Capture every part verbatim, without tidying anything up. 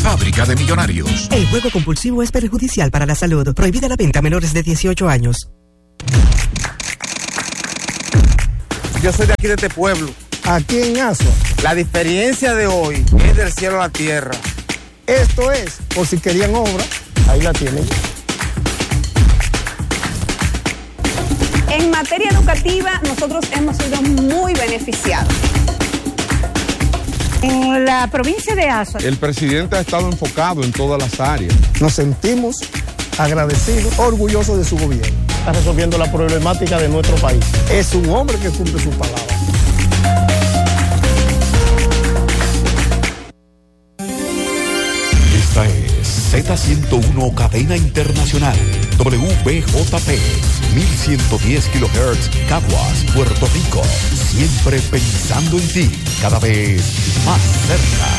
fábrica de millonarios. El juego compulsivo es perjudicial para la salud. Prohibida la venta a menores de dieciocho años. Yo soy de aquí de este pueblo. Aquí en Asua. La diferencia de hoy es del cielo a la tierra. Esto es, por si querían obra, ahí la tienen. En materia educativa, nosotros hemos sido muy beneficiados. En la provincia de Asua, el presidente ha estado enfocado en todas las áreas. Nos sentimos agradecidos, orgullosos de su gobierno. Está resolviendo la problemática de nuestro país. Es un hombre que cumple su palabra. Esta es Z ciento uno Cadena Internacional, W B J P, mil ciento diez kilohertz, Caguas, Puerto Rico. Siempre pensando en ti, cada vez más cerca.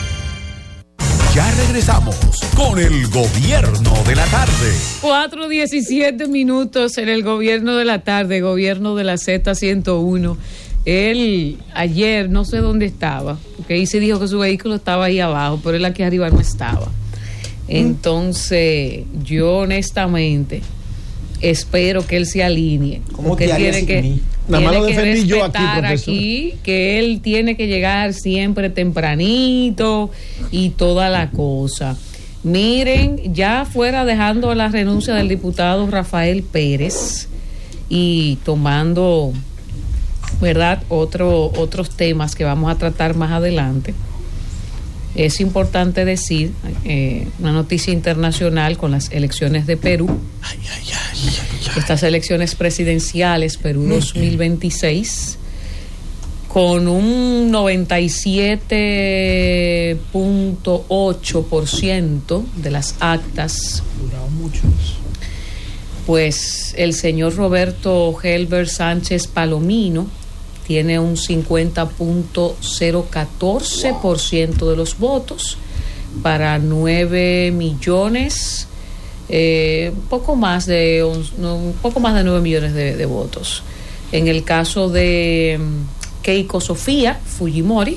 Ya regresamos con el Gobierno de la Tarde. cuatro diecisiete minutos en el Gobierno de la Tarde, Gobierno de la Z ciento uno. Él ayer no sé dónde estaba, porque ahí se dijo que su vehículo estaba ahí abajo, pero él aquí arriba no estaba. Entonces, yo honestamente espero que él se alinee. ¿Cómo que tiene que mí? Nada más lo defendí yo aquí, profesor. Aquí, que él tiene que llegar siempre tempranito y toda la cosa. Miren, ya fuera dejando la renuncia del diputado Rafael Pérez y tomando, ¿verdad?, Otro, otros temas que vamos a tratar más adelante. Es importante decir, eh, una noticia internacional con las elecciones de Perú. Ay, ay, ay, ay, ay. Estas elecciones presidenciales, Perú dos mil veintiséis, con un noventa y siete punto ocho por ciento de las actas. Durado mucho. Pues el señor Roberto Helber Sánchez Palomino tiene un cincuenta punto cero catorce por ciento de los votos para nueve millones, eh, un poco más de un, un poco más de nueve millones de, de votos. En el caso de um, Keiko Sofía Fujimori,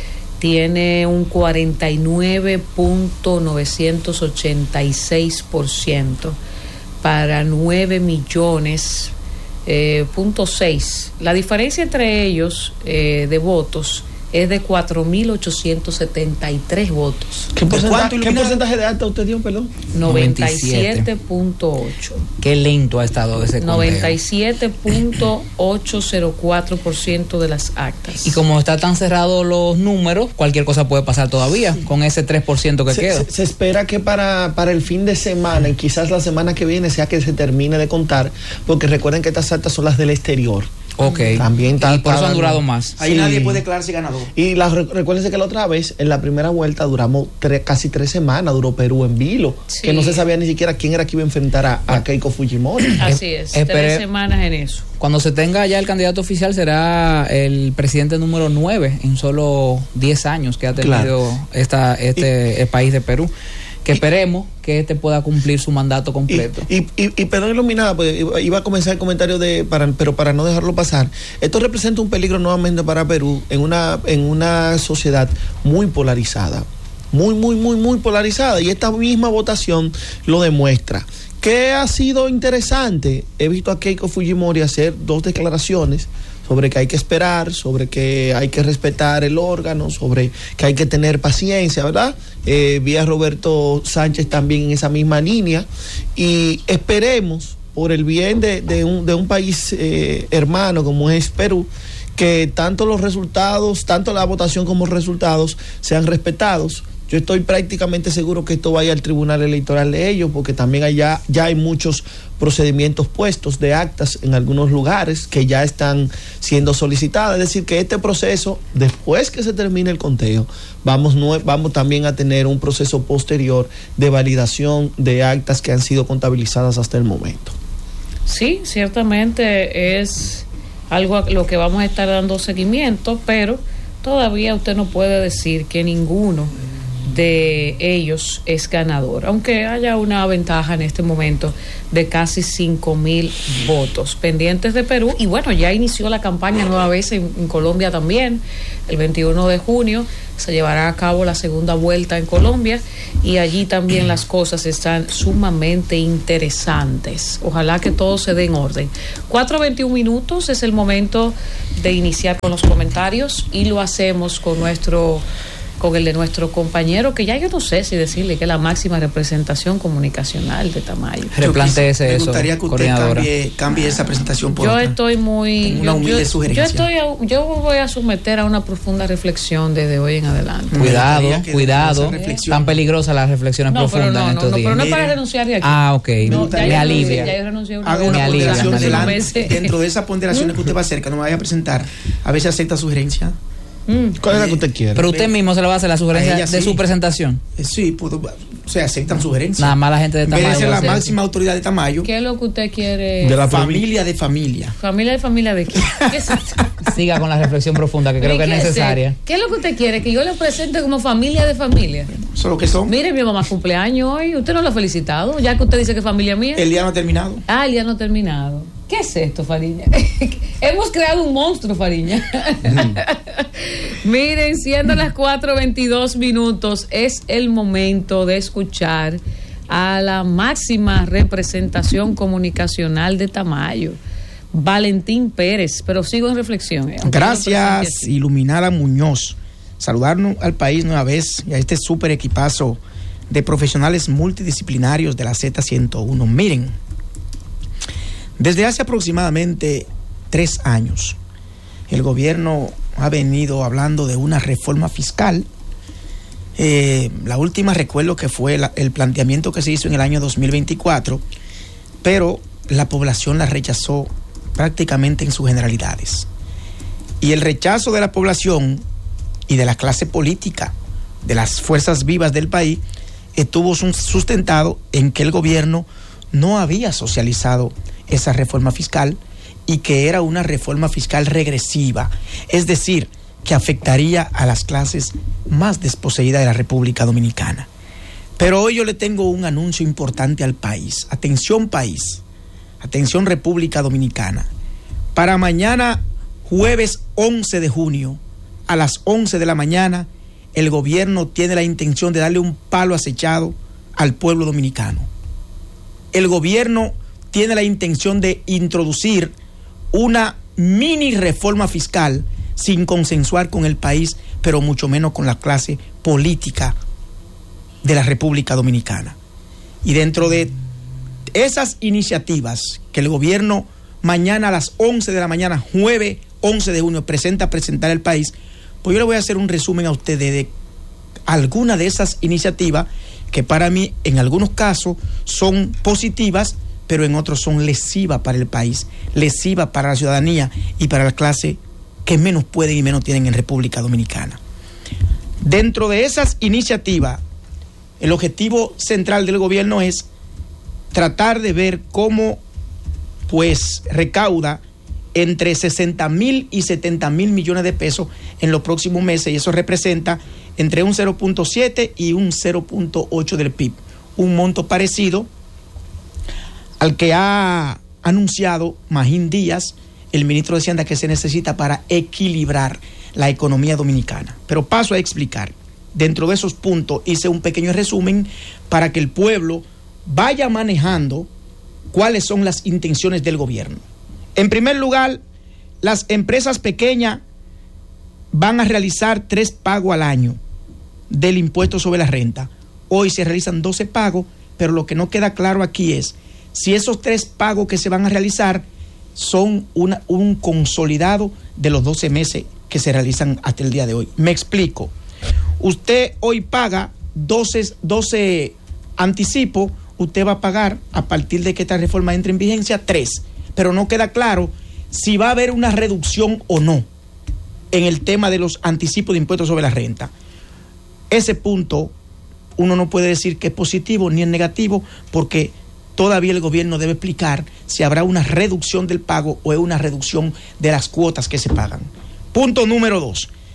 tiene un cuarenta y nueve punto novecientos ochenta y seis por ciento para nueve millones. Eh, punto seis. La diferencia entre ellos eh, de votos es de cuatro mil ochocientos setenta y tres votos. ¿Qué porcentaje, ¿qué porcentaje de alta usted dio, perdón? noventa y siete punto ocho. Qué lento ha estado ese conteo. noventa y siete punto ochocientos cuatro por ciento de las actas. Y como están tan cerrados los números, cualquier cosa puede pasar todavía, sí, con ese tres por ciento que se, queda. Se, se espera que para, para el fin de semana, y quizás la semana que viene, sea que se termine de contar, porque recuerden que estas actas son las del exterior. Ok. También y por eso han durado más. Ahí sí. Nadie puede declararse ganador. Y la, recuérdense que la otra vez, en la primera vuelta, duramos tres, casi tres semanas, duró Perú en vilo, sí, que no se sabía ni siquiera quién era que iba a enfrentar a, a Keiko Fujimori. Así es, eh, tres semanas en eso. Cuando se tenga ya el candidato oficial, será el presidente número nueve en solo diez años que ha tenido, claro, esta, este y, el país de Perú. Que esperemos que este pueda cumplir su mandato completo. Y, y, y perdón, iluminada, pues iba a comenzar el comentario de, para, pero para no dejarlo pasar, esto representa un peligro nuevamente para Perú en una, en una sociedad muy polarizada, muy, muy, muy, muy polarizada, y esta misma votación lo demuestra. ¿Qué ha sido interesante? He visto a Keiko Fujimori hacer dos declaraciones sobre que hay que esperar, sobre que hay que respetar el órgano, sobre que hay que tener paciencia, ¿verdad? Eh, vi a Roberto Sánchez también en esa misma línea, y esperemos, por el bien de, de, un, de un país eh, hermano como es Perú, que tanto los resultados, tanto la votación como los resultados sean respetados. Yo estoy prácticamente seguro que esto vaya al tribunal electoral de ellos, porque también allá ya hay muchos procedimientos puestos de actas en algunos lugares que ya están siendo solicitadas. Es decir, que este proceso, después que se termine el conteo, vamos, no, vamos también a tener un proceso posterior de validación de actas que han sido contabilizadas hasta el momento. Sí, ciertamente es algo a lo que vamos a estar dando seguimiento, pero todavía usted no puede decir que ninguno de ellos es ganador, aunque haya una ventaja en este momento de casi cinco mil votos. Pendientes de Perú, y bueno, ya inició la campaña nueva vez en, en Colombia también. El veintiuno de junio se llevará a cabo la segunda vuelta en Colombia, y allí también las cosas están sumamente interesantes. Ojalá que todo se dé en orden. cuatro veintiún minutos es el momento de iniciar con los comentarios, y lo hacemos con nuestro con el de nuestro compañero, que ya yo no sé si decirle que es la máxima representación comunicacional de Tamayo. Replantéese eso. Me gustaría que usted cambie, cambie esa presentación por Yo otra. estoy muy... Una yo, humilde yo, sugerencia. Yo, estoy a, yo voy a someter a una profunda reflexión desde hoy en adelante. Cuidado, cuidado. Tan peligrosas las reflexiones no, profundas no, en no, estos no, días. pero no es para renunciar de aquí. Ah, ok. No, me me alivia. Ya yo renuncié una Haga vez. una alivia, ponderación me alivia. delante, dentro de esa ponderación que usted va a hacer, que no me vaya a presentar, a ver si acepta sugerencia. Mm. ¿Cuál es la que usted quiere? Pero usted mismo se le va a hacer la sugerencia ella, de sí. su presentación. Eh, sí, puedo, o sea, aceptan sugerencias. Nada más la gente de En vez Tamayo. de ser la sí. máxima autoridad de Tamayo. ¿Qué es lo que usted quiere? De la familia de familia. ¿Familia de familia de qué? ¿Qué es esto? Siga con la reflexión profunda, que creo que es necesaria. ¿Qué es lo que usted quiere? ¿Que yo le presente como familia de familia? Eso es lo que son. Mire, mi mamá cumpleaños hoy. Usted no lo ha felicitado, ya que usted dice que es familia mía. El día no ha terminado. Ah, el día no ha terminado. ¿Qué es esto, Fariña? Hemos creado un monstruo, Fariña. Mm. Miren, siendo las cuatro veintidós minutos, es el momento de escuchar a la máxima representación comunicacional de Tamayo, Valentín Pérez, pero sigo en reflexión. ¿eh? Gracias, Iluminada Muñoz. Saludarnos al país nueva vez y a este súper equipazo de profesionales multidisciplinarios de la Z ciento uno. Miren, desde hace aproximadamente tres años, el gobierno ha venido hablando de una reforma fiscal. Eh, la última recuerdo que fue la, el planteamiento que se hizo en el año dos mil veinticuatro, pero la población la rechazó prácticamente en sus generalidades. Y el rechazo de la población y de la clase política, de las fuerzas vivas del país, estuvo sustentado en que el gobierno no había socializado esa reforma fiscal y que era una reforma fiscal regresiva, es decir, que afectaría a las clases más desposeídas de la República Dominicana. Pero hoy yo le tengo un anuncio importante al país. Atención país, atención República Dominicana. Para mañana, jueves once de junio, a las once de la mañana, el gobierno tiene la intención de darle un palo acechado al pueblo dominicano. El gobierno tiene la intención de introducir una mini reforma fiscal sin consensuar con el país, pero mucho menos con la clase política de la República Dominicana. Y dentro de esas iniciativas que el gobierno mañana a las once de la mañana, jueves once de junio, presenta a presentar al país, pues yo le voy a hacer un resumen a ustedes de algunas de esas iniciativas que para mí en algunos casos son positivas, pero en otros son lesivas para el país, lesivas para la ciudadanía y para la clase que menos pueden y menos tienen en República Dominicana. Dentro de esas iniciativas, el objetivo central del gobierno es tratar de ver cómo pues recauda entre sesenta mil y setenta mil millones de pesos en los próximos meses, y eso representa entre un cero punto siete y un cero punto ocho del P I B, un monto parecido al que ha anunciado Magín Díaz, el ministro de Hacienda, que se necesita para equilibrar la economía dominicana. Pero paso a explicar. Dentro de esos puntos hice un pequeño resumen para que el pueblo vaya manejando cuáles son las intenciones del gobierno. En primer lugar, las empresas pequeñas van a realizar tres pagos al año del impuesto sobre la renta. Hoy se realizan doce pagos, pero lo que no queda claro aquí es si esos tres pagos que se van a realizar son una, un consolidado de los doce meses que se realizan hasta el día de hoy. Me explico. Usted hoy paga doce, doce anticipos, usted va a pagar a partir de que esta reforma entre en vigencia tres, pero no queda claro si va a haber una reducción o no en el tema de los anticipos de impuestos sobre la renta. Ese punto uno no puede decir que es positivo ni es negativo, porque todavía el gobierno debe explicar si habrá una reducción del pago o es una reducción de las cuotas que se pagan. Punto número dos.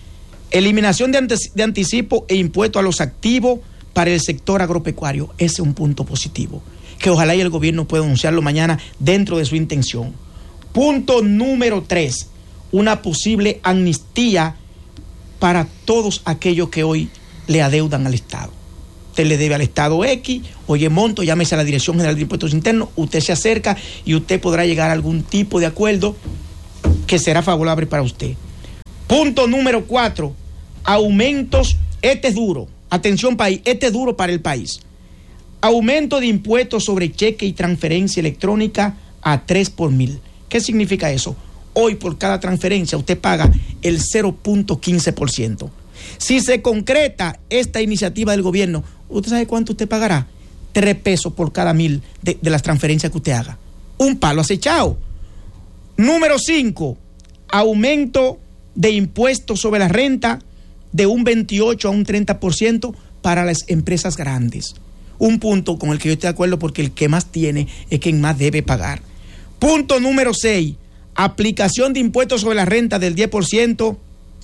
Eliminación de, antes, de anticipo e impuesto a los activos para el sector agropecuario. Ese es un punto positivo, que ojalá y el gobierno pueda anunciarlo mañana dentro de su intención. Punto número tres, una posible amnistía para todos aquellos que hoy le adeudan al Estado. Usted le debe al Estado X, oye monto, llámese a la Dirección General de Impuestos Internos, usted se acerca y usted podrá llegar a algún tipo de acuerdo que será favorable para usted. Punto número cuatro, aumentos, este es duro, atención país, este es duro para el país. Aumento de impuestos sobre cheque y transferencia electrónica a tres por mil. ¿Qué significa eso? Hoy por cada transferencia usted paga el cero punto quince por ciento. Si se concreta esta iniciativa del gobierno, ¿usted sabe cuánto usted pagará? Tres pesos por cada mil de, de las transferencias que usted haga. Un palo acechado. Número cinco, aumento de impuestos sobre la renta de un veintiocho a un treinta por ciento para las empresas grandes. Un punto con el que yo estoy de acuerdo, porque el que más tiene es quien más debe pagar. Punto número seis, aplicación de impuestos sobre la renta del diez por ciento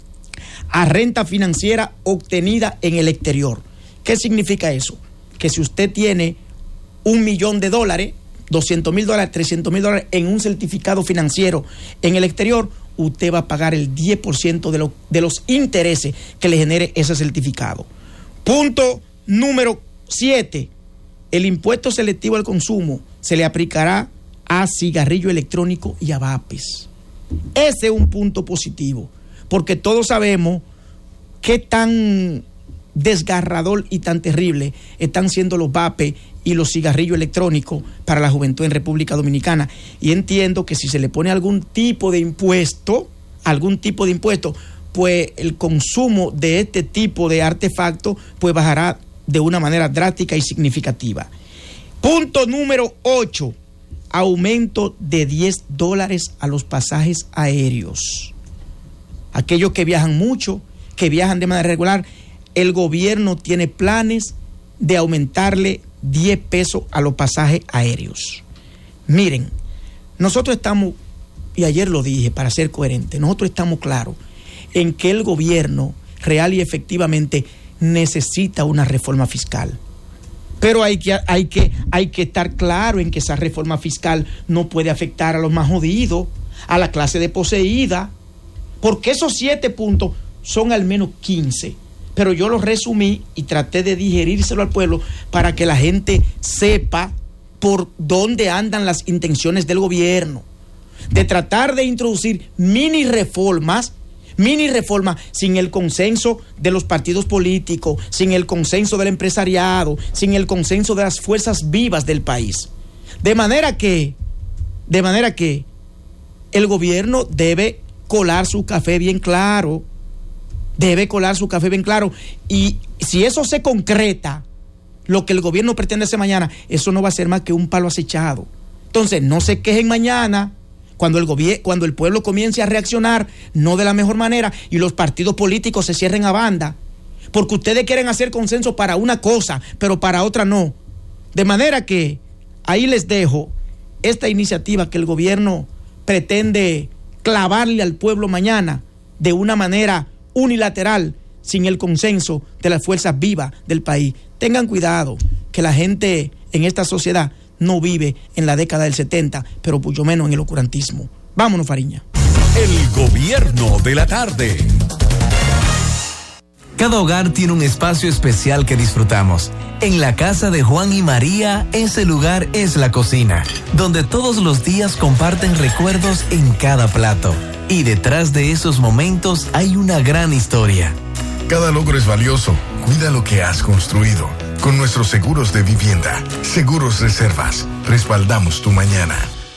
a renta financiera obtenida en el exterior. ¿Qué significa eso? Que si usted tiene un millón de dólares, doscientos mil dólares, trescientos mil dólares en un certificado financiero en el exterior, usted va a pagar el diez por ciento de, lo, de los intereses que le genere ese certificado. Punto número siete, el impuesto selectivo al consumo se le aplicará a cigarrillo electrónico y a vapes. Ese es un punto positivo, porque todos sabemos qué tan desgarrador y tan terrible están siendo los vapes y los cigarrillos electrónicos para la juventud en República Dominicana. Y entiendo que si se le pone algún tipo de impuesto, algún tipo de impuesto, pues el consumo de este tipo de artefactos pues bajará de una manera drástica y significativa. Punto número ocho, aumento de diez dólares a los pasajes aéreos. Aquellos que viajan mucho, que viajan de manera regular, el gobierno tiene planes de aumentarle diez pesos a los pasajes aéreos. Miren, nosotros estamos, y ayer lo dije para ser coherente, nosotros estamos claros en que el gobierno real y efectivamente necesita una reforma fiscal. Pero hay que, hay que, hay que estar claro en que esa reforma fiscal no puede afectar a los más jodidos, a la clase desposeída, porque esos siete puntos son al menos quince. Pero yo los resumí y traté de digerírselo al pueblo para que la gente sepa por dónde andan las intenciones del gobierno. De tratar de introducir mini reformas, mini reformas sin el consenso de los partidos políticos, sin el consenso del empresariado, sin el consenso de las fuerzas vivas del país. De manera que, de manera que el gobierno debe colar su café bien claro. Debe colar su café bien claro. Y si eso se concreta, lo que el gobierno pretende hacer mañana, eso no va a ser más que un palo acechado. Entonces, no se quejen mañana cuando el gobierno, cuando el pueblo comience a reaccionar, no de la mejor manera, y los partidos políticos se cierren a banda, porque ustedes quieren hacer consenso para una cosa, pero para otra no. De manera que ahí les dejo esta iniciativa que el gobierno pretende clavarle al pueblo mañana de una manera unilateral, sin el consenso de las fuerzas vivas del país. Tengan cuidado, que la gente en esta sociedad no vive en la década del setenta, pero mucho menos en el oscurantismo. Vámonos, Fariña. El gobierno de la tarde. Cada hogar tiene un espacio especial que disfrutamos. En la casa de Juan y María, ese lugar es la cocina, donde todos los días comparten recuerdos en cada plato. Y detrás de esos momentos hay una gran historia. Cada logro es valioso. Cuida lo que has construido. Con nuestros seguros de vivienda, Seguros Reservas, respaldamos tu mañana.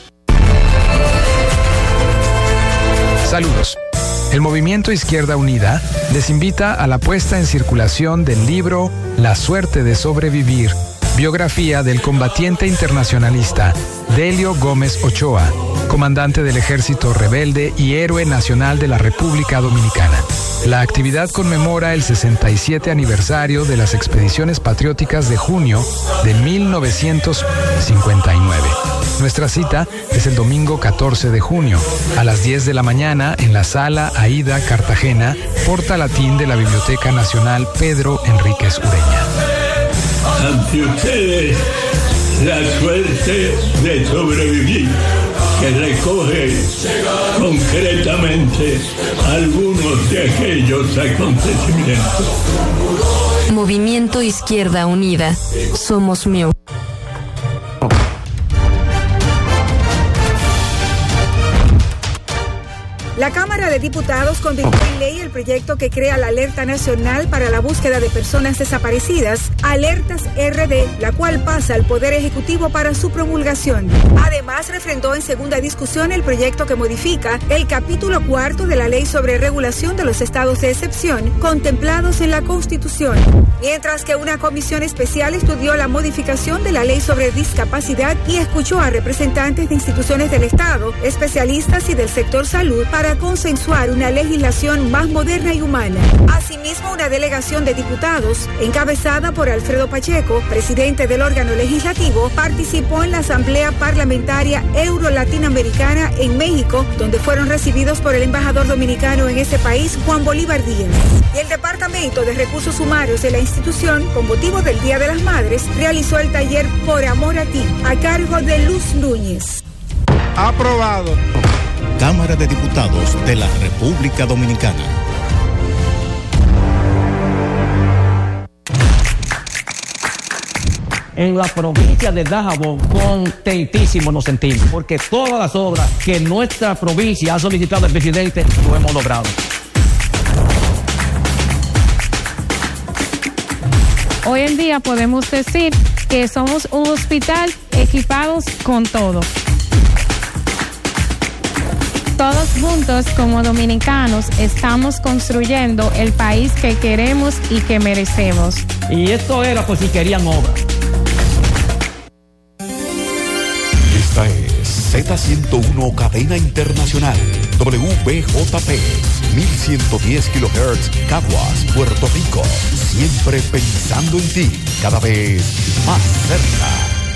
Saludos. El Movimiento Izquierda Unida les invita a la puesta en circulación del libro La suerte de sobrevivir, Biografía del combatiente internacionalista Delio Gómez Ochoa, comandante del Ejército Rebelde y héroe nacional de la República Dominicana. La actividad conmemora el sesenta y siete aniversario de las expediciones patrióticas de junio de mil novecientos cincuenta y nueve. Nuestra cita es el domingo catorce de junio, a las diez de la mañana en la Sala Aida Cartagena, Porta Latín de la Biblioteca Nacional Pedro Enríquez Ureña. Ante ustedes, la suerte de sobrevivir, que recoge concretamente algunos de aquellos acontecimientos. Movimiento Izquierda Unida. Somos M I U. La Cámara de Diputados convirtió en ley el proyecto que crea la Alerta Nacional para la Búsqueda de Personas Desaparecidas, Alertas R D, la cual pasa al Poder Ejecutivo para su promulgación. Además, refrendó en segunda discusión el proyecto que modifica el capítulo cuarto de la Ley sobre Regulación de los Estados de Excepción, contemplados en la Constitución. Mientras que una comisión especial estudió la modificación de la Ley sobre Discapacidad y escuchó a representantes de instituciones del Estado, especialistas y del sector salud para para consensuar una legislación más moderna y humana. Asimismo, una delegación de diputados, encabezada por Alfredo Pacheco, presidente del órgano legislativo, participó en la Asamblea Parlamentaria Euro-Latinoamericana en México, donde fueron recibidos por el embajador dominicano en ese país, Juan Bolívar Díaz. Y el Departamento de Recursos Humanos de la institución, con motivo del Día de las Madres, realizó el taller Por Amor a Ti, a cargo de Luz Núñez. Aprobado. Cámara de Diputados de la República Dominicana. En la provincia de Dajabón, contentísimos nos sentimos, porque todas las obras que nuestra provincia ha solicitado al presidente, lo hemos logrado. Hoy en día podemos decir que somos un hospital equipados con todo. Todos juntos como dominicanos estamos construyendo el país que queremos y que merecemos. Y esto era por si querían obra. Esta es Z ciento uno Cadena Internacional, W B J P, mil ciento diez kilohertz, Caguas, Puerto Rico. Siempre pensando en ti, cada vez más cerca.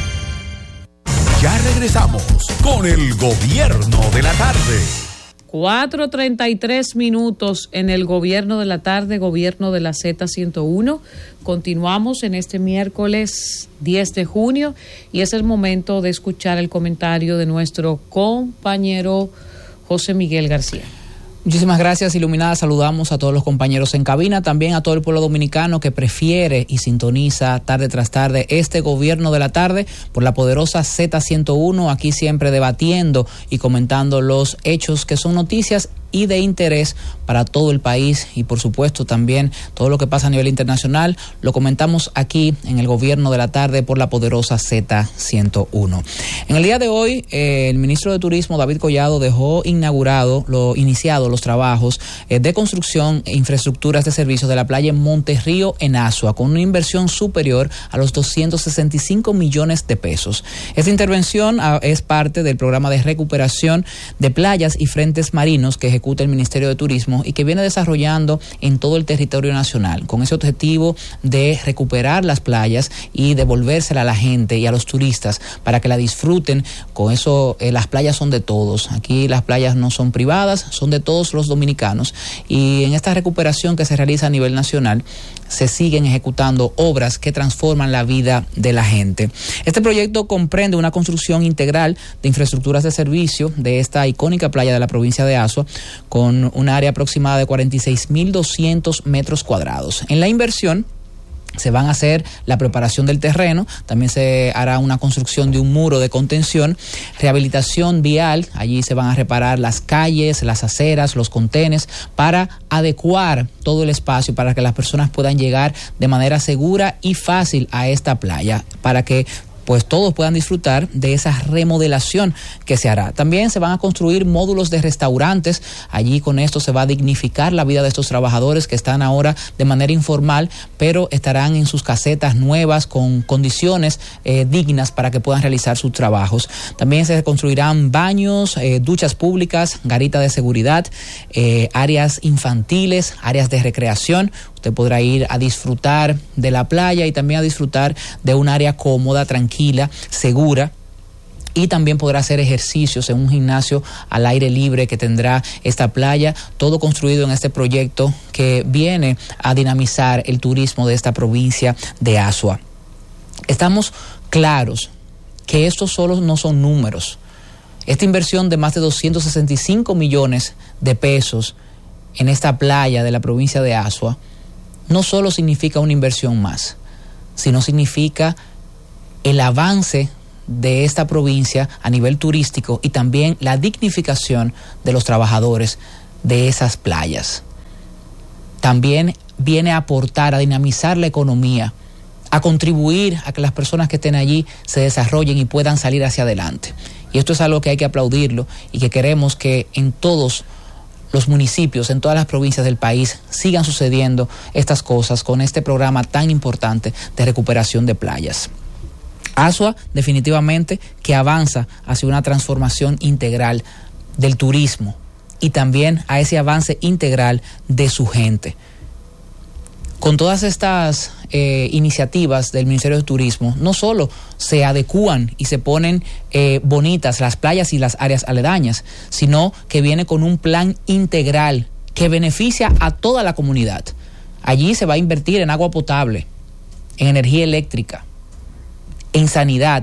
Ya regresamos con el Gobierno de la Tarde. cuatro treinta y tres minutos en el Gobierno de la Tarde, Gobierno de la Z ciento uno. Continuamos en este miércoles diez de junio y es el momento de escuchar el comentario de nuestro compañero José Miguel García. Muchísimas gracias, Iluminada. Saludamos a todos los compañeros en cabina, también a todo el pueblo dominicano que prefiere y sintoniza tarde tras tarde este Gobierno de la Tarde por la poderosa Z ciento uno, aquí siempre debatiendo y comentando los hechos que son noticias y de interés para todo el país y por supuesto también todo lo que pasa a nivel internacional lo comentamos aquí en el Gobierno de la Tarde por la poderosa Z ciento uno. En el día de hoy eh, el ministro de Turismo David Collado dejó inaugurado, lo iniciado los trabajos eh, de construcción e infraestructuras de servicios de la playa en Monterrío en Asua con una inversión superior a los doscientos sesenta y cinco millones de pesos. Esta intervención ah, es parte del programa de recuperación de playas y frentes marinos que ejecuta el Ministerio de Turismo y que viene desarrollando en todo el territorio nacional con ese objetivo de recuperar las playas y devolvérselas a la gente y a los turistas para que la disfruten. Con eso eh, las playas son de todos, aquí las playas no son privadas, son de todos los dominicanos y en esta recuperación que se realiza a nivel nacional se siguen ejecutando obras que transforman la vida de la gente. Este proyecto comprende una construcción integral de infraestructuras de servicio de esta icónica playa de la provincia de Asua con un área aproximada de cuarenta y seis mil doscientos metros cuadrados. En la inversión se van a hacer la preparación del terreno, también se hará una construcción de un muro de contención, rehabilitación vial, allí se van a reparar las calles, las aceras, los contenes, para adecuar todo el espacio para que las personas puedan llegar de manera segura y fácil a esta playa, para que pues todos puedan disfrutar de esa remodelación que se hará. También se van a construir módulos de restaurantes. Allí con esto se va a dignificar la vida de estos trabajadores que están ahora de manera informal, pero estarán en sus casetas nuevas con condiciones eh, dignas para que puedan realizar sus trabajos. También se construirán baños, eh, duchas públicas, garita de seguridad, eh, áreas infantiles, áreas de recreación. Usted podrá ir a disfrutar de la playa y también a disfrutar de un área cómoda, tranquila, segura. Y también podrá hacer ejercicios en un gimnasio al aire libre que tendrá esta playa, todo construido en este proyecto que viene a dinamizar el turismo de esta provincia de Azua. Estamos claros que estos solos no son números. Esta inversión de más de doscientos sesenta y cinco millones de pesos en esta playa de la provincia de Azua no solo significa una inversión más, sino significa el avance de esta provincia a nivel turístico y también la dignificación de los trabajadores de esas playas. También viene a aportar, a dinamizar la economía, a contribuir a que las personas que estén allí se desarrollen y puedan salir hacia adelante. Y esto es algo que hay que aplaudirlo y que queremos que en todos los municipios, en todas las provincias del país, sigan sucediendo estas cosas con este programa tan importante de recuperación de playas. Azua definitivamente que avanza hacia una transformación integral del turismo y también a ese avance integral de su gente. Con todas estas eh, iniciativas del Ministerio de Turismo, no solo se adecúan y se ponen eh, bonitas las playas y las áreas aledañas, sino que viene con un plan integral que beneficia a toda la comunidad. Allí se va a invertir en agua potable, en energía eléctrica, en sanidad,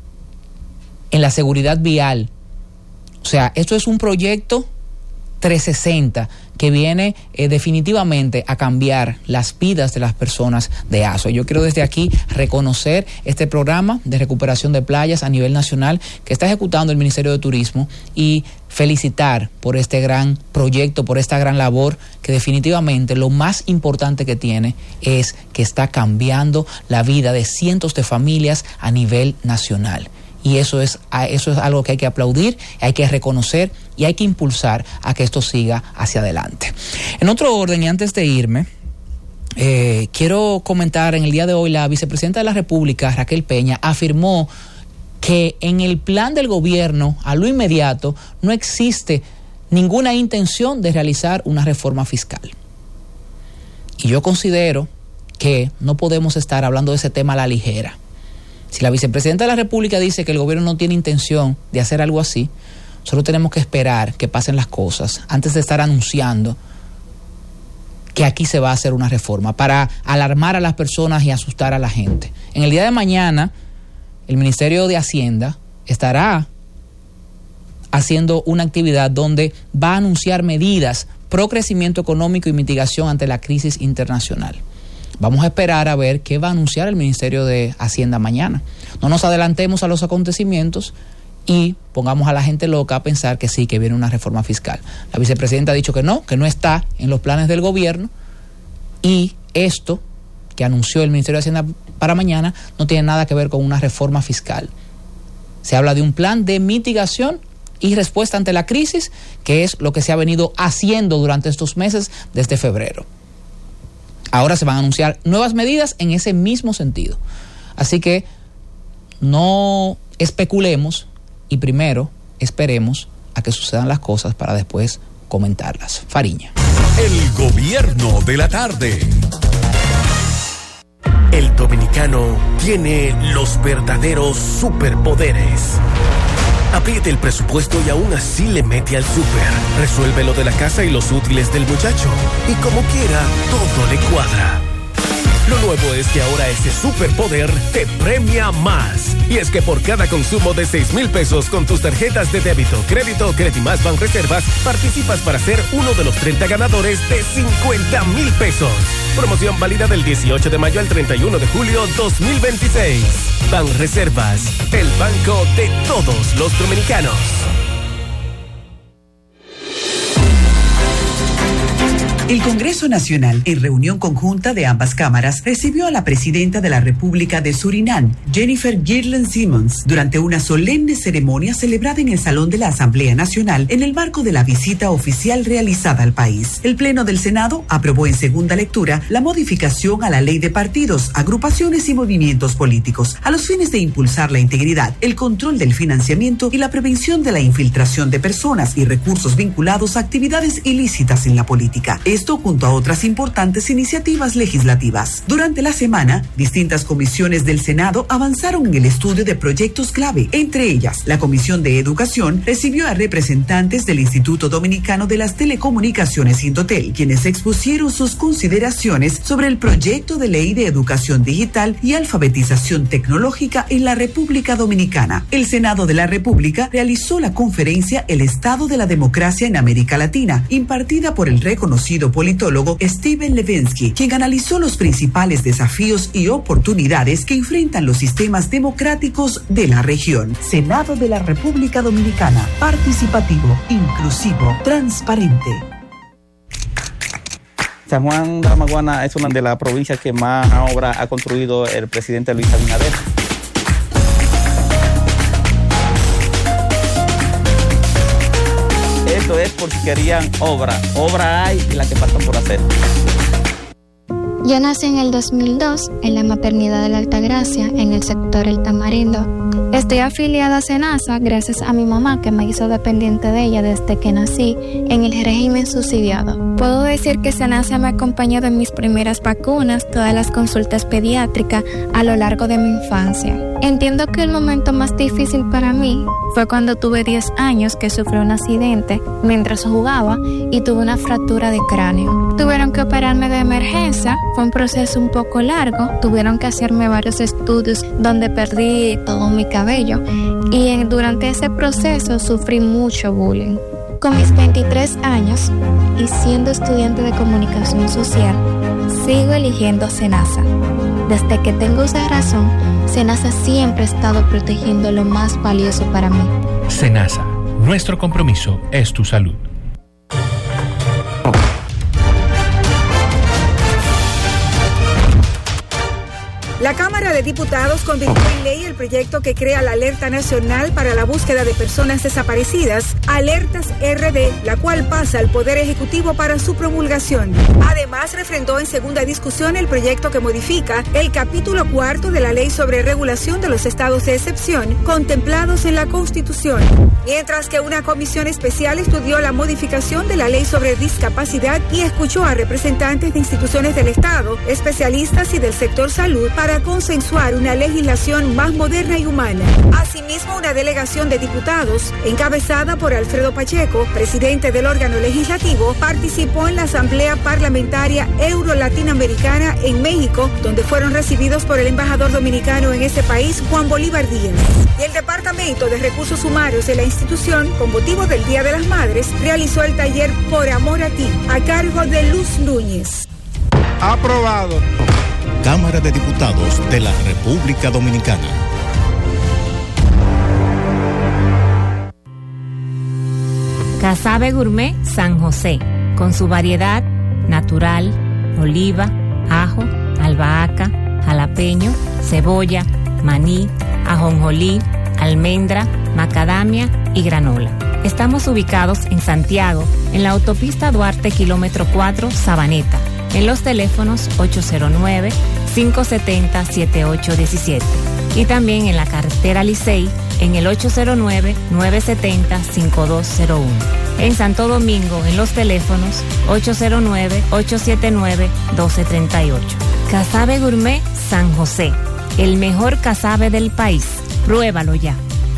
en la seguridad vial. O sea, esto es un proyecto trescientos sesenta que viene eh, definitivamente a cambiar las vidas de las personas de Azua. Yo quiero desde aquí reconocer este programa de recuperación de playas a nivel nacional que está ejecutando el Ministerio de Turismo y felicitar por este gran proyecto, por esta gran labor que definitivamente lo más importante que tiene es que está cambiando la vida de cientos de familias a nivel nacional. Y eso es, eso es algo que hay que aplaudir, hay que reconocer y hay que impulsar a que esto siga hacia adelante. En otro orden, y antes de irme, eh, quiero comentar, en el día de hoy la vicepresidenta de la República, Raquel Peña, afirmó que en el plan del gobierno, a lo inmediato, no existe ninguna intención de realizar una reforma fiscal. Y yo considero que no podemos estar hablando de ese tema a la ligera. Si la vicepresidenta de la República dice que el gobierno no tiene intención de hacer algo así, solo tenemos que esperar que pasen las cosas antes de estar anunciando que aquí se va a hacer una reforma para alarmar a las personas y asustar a la gente. En el día de mañana, el Ministerio de Hacienda estará haciendo una actividad donde va a anunciar medidas pro crecimiento económico y mitigación ante la crisis internacional. Vamos a esperar a ver qué va a anunciar el Ministerio de Hacienda mañana. No nos adelantemos a los acontecimientos y pongamos a la gente loca a pensar que sí, que viene una reforma fiscal. La vicepresidenta ha dicho que no, que no está en los planes del gobierno y esto que anunció el Ministerio de Hacienda para mañana no tiene nada que ver con una reforma fiscal. Se habla de un plan de mitigación y respuesta ante la crisis, que es lo que se ha venido haciendo durante estos meses desde febrero. Ahora se van a anunciar nuevas medidas en ese mismo sentido. Así que no especulemos y primero esperemos a que sucedan las cosas para después comentarlas. Fariña. El gobierno de la tarde. El dominicano tiene los verdaderos superpoderes. Apriete el presupuesto y aún así le mete al súper. Resuelve lo de la casa y los útiles del muchacho. Y como quiera, todo le cuadra. Lo nuevo es que ahora ese superpoder te premia más. Y es que por cada consumo de seis mil pesos con tus tarjetas de débito, crédito o Credimas Banreservas, participas para ser uno de los treinta ganadores de cincuenta mil pesos. Promoción válida del dieciocho de mayo al treinta y uno de julio dos mil veintiséis. Banreservas, el banco de todos los dominicanos. El Congreso Nacional, en reunión conjunta de ambas cámaras, recibió a la presidenta de la República de Surinam, Jennifer Girland Simmons, durante una solemne ceremonia celebrada en el Salón de la Asamblea Nacional en el marco de la visita oficial realizada al país. El Pleno del Senado aprobó en segunda lectura la modificación a la Ley de Partidos, Agrupaciones y Movimientos Políticos, a los fines de impulsar la integridad, el control del financiamiento y la prevención de la infiltración de personas y recursos vinculados a actividades ilícitas en la política. Esto junto a otras importantes iniciativas legislativas. Durante la semana, distintas comisiones del Senado avanzaron en el estudio de proyectos clave. Entre ellas, la Comisión de Educación recibió a representantes del Instituto Dominicano de las Telecomunicaciones Indotel, quienes expusieron sus consideraciones sobre el proyecto de ley de educación digital y alfabetización tecnológica en la República Dominicana. El Senado de la República realizó la conferencia El Estado de la Democracia en América Latina, impartida por el reconocido politólogo Steven Levensky, quien analizó los principales desafíos y oportunidades que enfrentan los sistemas democráticos de la región. Senado de la República Dominicana, participativo, inclusivo, transparente. San Juan de la Maguana es una de las provincias que más obra ha construido el presidente Luis Abinader. Esto es por si querían obra. Obra hay y la que faltan por hacer. Yo nací en el dos mil dos en la maternidad de la Altagracia, en el sector El Tamarindo. Estoy afiliada a SENASA gracias a mi mamá, que me hizo dependiente de ella desde que nací en el régimen subsidiado. Puedo decir que SENASA me ha acompañado en mis primeras vacunas, todas las consultas pediátricas a lo largo de mi infancia. Entiendo que el momento más difícil para mí fue cuando tuve diez años, que sufrí un accidente mientras jugaba y tuve una fractura de cráneo. Tuvieron que operarme de emergencia, fue un proceso un poco largo, tuvieron que hacerme varios estudios donde perdí todo mi cabello y en, durante ese proceso sufrí mucho bullying. Con mis veintitrés años y siendo estudiante de comunicación social, sigo eligiendo SENASA. Desde que tengo esa razón, SENASA siempre ha estado protegiendo lo más valioso para mí. SENASA, nuestro compromiso es tu salud. La Cámara de Diputados convirtió en ley el proyecto que crea la Alerta Nacional para la Búsqueda de Personas Desaparecidas, Alertas R D, la cual pasa al Poder Ejecutivo para su promulgación. Además, refrendó en segunda discusión el proyecto que modifica el capítulo cuarto de la Ley sobre Regulación de los Estados de Excepción, contemplados en la Constitución. Mientras que una comisión especial estudió la modificación de la Ley sobre Discapacidad y escuchó a representantes de instituciones del Estado, especialistas y del sector salud para para consensuar una legislación más moderna y humana. Asimismo, una delegación de diputados, encabezada por Alfredo Pacheco, presidente del órgano legislativo, participó en la Asamblea Parlamentaria Euro-Latinoamericana en México, donde fueron recibidos por el embajador dominicano en ese país, Juan Bolívar Díaz. Y el Departamento de Recursos Humanos de la institución, con motivo del Día de las Madres, realizó el taller Por Amor a Ti, a cargo de Luz Núñez. Aprobado. Cámara de Diputados de la República Dominicana. Casabe Gourmet San José, con su variedad natural, oliva, ajo, albahaca, jalapeño, cebolla, maní, ajonjolí, almendra, macadamia y granola. Estamos ubicados en Santiago, en la autopista Duarte, kilómetro cuatro, Sabaneta, en los teléfonos ocho cero nueve, cinco siete cero, siete ocho uno siete y también en la carretera Licey en el ocho cero nueve, nueve siete cero, cinco dos cero uno. En Santo Domingo en los teléfonos ocho cero nueve, ocho siete nueve, uno dos tres ocho. Casabe Gourmet San José, el mejor casabe del país. Pruébalo ya.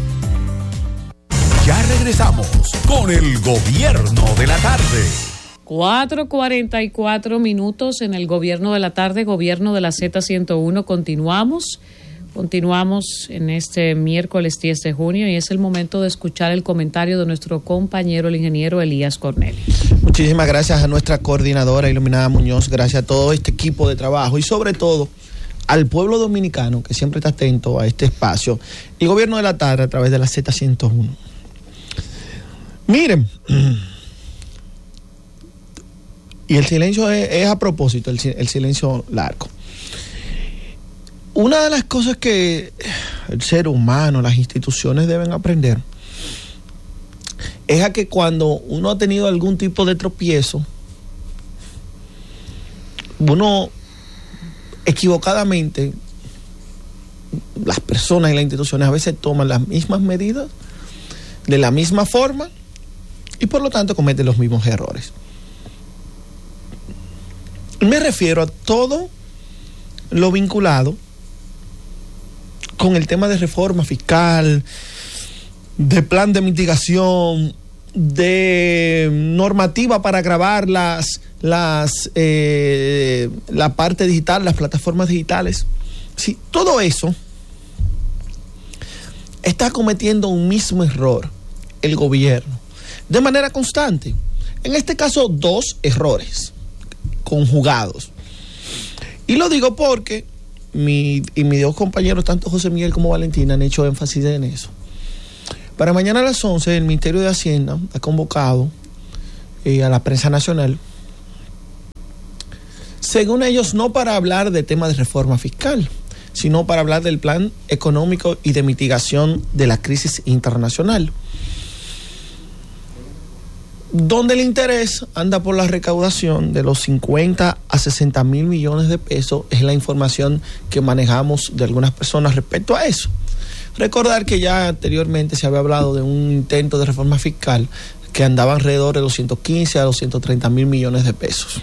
Ya regresamos con el gobierno de la tarde. cuatro cuarenta y cuatro minutos en el gobierno de la tarde, gobierno de la Z ciento uno. Continuamos, continuamos en este miércoles diez de junio y es el momento de escuchar el comentario de nuestro compañero, el ingeniero Elías Cornelio. Muchísimas gracias a nuestra coordinadora Iluminada Muñoz, gracias a todo este equipo de trabajo y sobre todo al pueblo dominicano que siempre está atento a este espacio. El gobierno de la tarde a través de la Z ciento uno. Miren, Y el silencio es, es a propósito, el, el silencio largo. Una de las cosas que el ser humano, las instituciones deben aprender es a que cuando uno ha tenido algún tipo de tropiezo, uno equivocadamente, las personas y las instituciones a veces toman las mismas medidas de la misma forma y por lo tanto cometen los mismos errores. Me refiero a todo lo vinculado con el tema de reforma fiscal, de plan de mitigación, de normativa para agravar las, las, eh, la parte digital, las plataformas digitales. Sí, todo eso está cometiendo un mismo error el gobierno, de manera constante. En este caso, dos errores conjugados. Y lo digo porque mi, y mis dos compañeros, tanto José Miguel como Valentina, han hecho énfasis en eso. Para mañana a las once, el Ministerio de Hacienda ha convocado eh, a la prensa nacional, según ellos, no para hablar de temas de reforma fiscal, sino para hablar del plan económico y de mitigación de la crisis internacional, donde el interés anda por la recaudación de los cincuenta a sesenta mil millones de pesos. Es la información que manejamos de algunas personas respecto a eso. Recordar que ya anteriormente se había hablado de un intento de reforma fiscal que andaba alrededor de doscientos quince a doscientos treinta mil millones de pesos.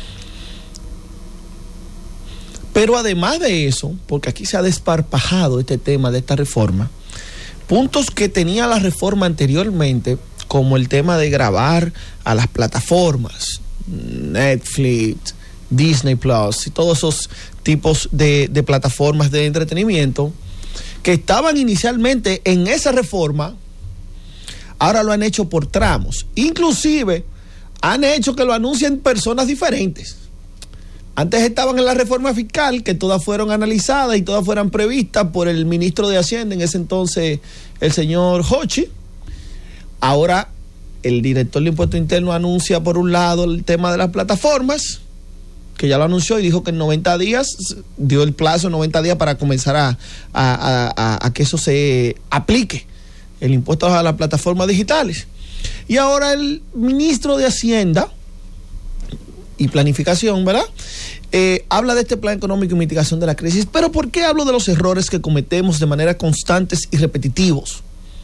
Pero además de eso, porque aquí se ha desparpajado este tema de esta reforma, puntos que tenía la reforma anteriormente, como el tema de grabar a las plataformas, Netflix, Disney Plus y todos esos tipos de, de plataformas de entretenimiento que estaban inicialmente en esa reforma, ahora lo han hecho por tramos. Inclusive han hecho que lo anuncien personas diferentes. Antes estaban en la reforma fiscal, que todas fueron analizadas y todas fueron previstas por el ministro de Hacienda, en ese entonces el señor Hochi. Ahora el director de Impuesto Interno anuncia por un lado el tema de las plataformas, que ya lo anunció y dijo que en noventa días, dio el plazo noventa días para comenzar a, a, a, a que eso se aplique, el impuesto a las plataformas digitales. Y ahora el ministro de Hacienda y Planificación, ¿verdad? Eh, habla de este plan económico y mitigación de la crisis. Pero ¿por qué hablo de los errores que cometemos de manera constantes y repetitivos?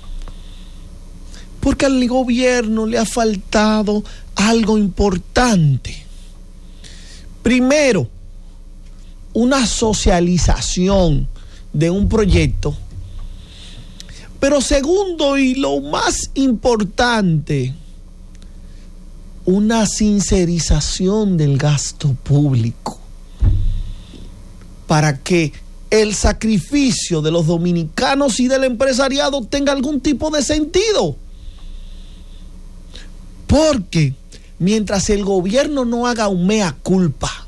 Porque al gobierno le ha faltado algo importante. Primero, una socialización de un proyecto. Pero segundo, y lo más importante, una sincerización del gasto público para que el sacrificio de los dominicanos y del empresariado tenga algún tipo de sentido. Porque mientras el gobierno no haga un mea culpa,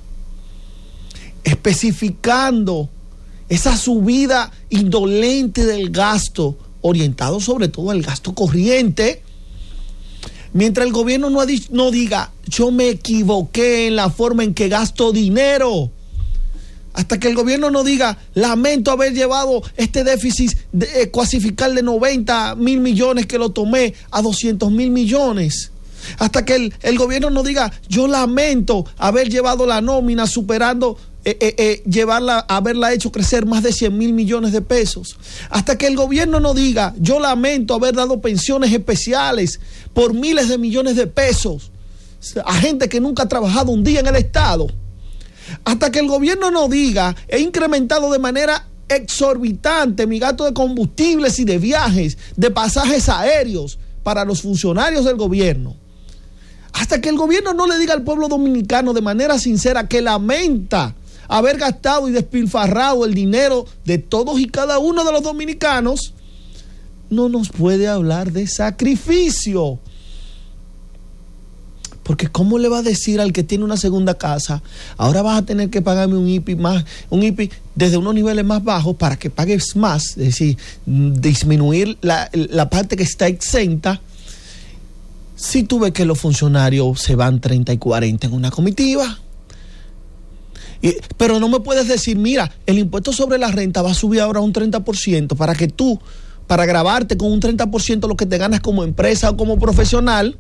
especificando esa subida indolente del gasto, orientado sobre todo al gasto corriente, mientras el gobierno no, ha dicho, no diga, yo me equivoqué en la forma en que gasto dinero, hasta que el gobierno no diga, lamento haber llevado este déficit de, eh, cuasificar de noventa mil millones que lo tomé a doscientos mil millones, hasta que el, el gobierno no diga, yo lamento haber llevado la nómina superando, eh, eh, eh, llevarla, haberla hecho crecer más de cien mil millones de pesos, hasta que el gobierno no diga, yo lamento haber dado pensiones especiales por miles de millones de pesos a gente que nunca ha trabajado un día en el Estado, hasta que el gobierno no diga, he incrementado de manera exorbitante mi gasto de combustibles y de viajes, de pasajes aéreos para los funcionarios del gobierno, hasta que el gobierno no le diga al pueblo dominicano de manera sincera que lamenta haber gastado y despilfarrado el dinero de todos y cada uno de los dominicanos, no nos puede hablar de sacrificio. Porque ¿cómo le va a decir al que tiene una segunda casa, ahora vas a tener que pagarme un I P I más, un I P I desde unos niveles más bajos para que pagues más, es decir, disminuir la, la parte que está exenta, Si tú ves que los funcionarios se van treinta y cuarenta en una comitiva, y, pero no me puedes decir, mira, el impuesto sobre la renta va a subir ahora a un treinta por ciento para que tú, para grabarte con un treinta por ciento lo que te ganas como empresa o como profesional.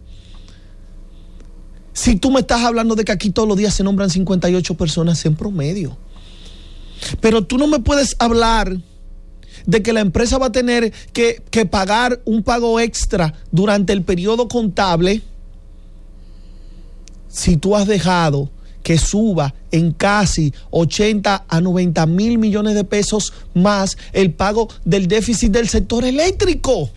Si tú me estás hablando de que aquí todos los días se nombran cincuenta y ocho personas en promedio. Pero tú no me puedes hablar de que la empresa va a tener que, que pagar un pago extra durante el periodo contable si tú has dejado que suba en casi ochenta a noventa mil millones de pesos más el pago del déficit del sector eléctrico.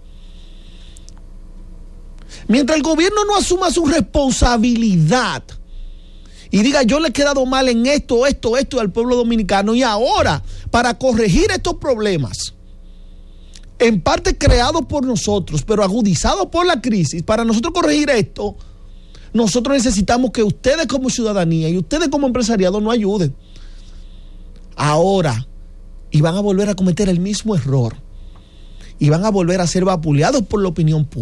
Mientras el gobierno no asuma su responsabilidad y diga, yo le he quedado mal en esto, esto, esto al pueblo dominicano, y ahora, para corregir estos problemas, en parte creados por nosotros, pero agudizados por la crisis, para nosotros corregir esto, nosotros necesitamos que ustedes como ciudadanía y ustedes como empresariado nos ayuden. Ahora, y van a volver a cometer el mismo error, y van a volver a ser vapuleados por la opinión pública.